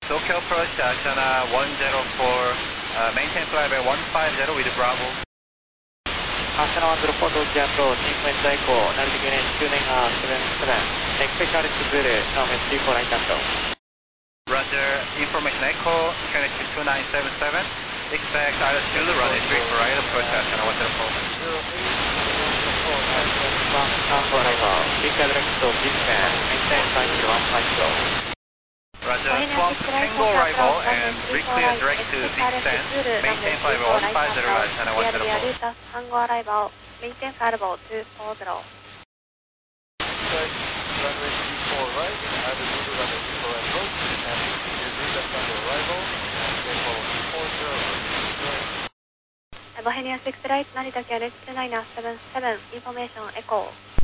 Tokyo approach Ashana 104, maintain flight 150 with Bravo. Ashana 104 Tokyo approach, influenza echo, Narvik unit tuning 77, expect altitude Zulu, Norman 34 right control. Roger, information echo, unit 2977, expect altitude runway 34 right, approach Ashana 104. Arrival, big direct to Brisbane, maintain flight 150. Roger, Swamp Tango arrival and reclear direct to Big Sand, maintain flight 150, Ashana 104. Tango arrival, maintain flight 240. Runway 34 right, altitude runway 34 approach, and Delta Tango arrival, and Echo 240. Bohemia 6 right, Narita QNH 2977, information echo.